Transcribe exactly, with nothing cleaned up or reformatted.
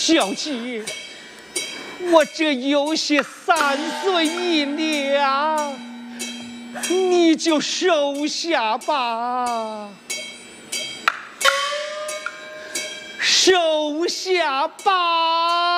小姐，我这有些三岁银两，你就收下吧，收下吧。